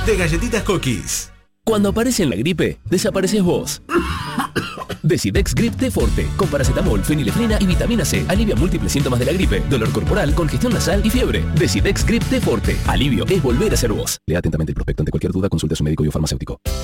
de Galletitas Cookies. Cuando aparece la gripe, desapareces vos. Decidex Grip T Forte, con paracetamol, fenilefrina y vitamina C. Alivia múltiples síntomas de la gripe, dolor corporal, congestión nasal y fiebre. Decidex Grip T Forte. Alivio es volver a ser vos. Lea atentamente el prospecto. Ante cualquier duda, consulte a su médico y o farmacéutico.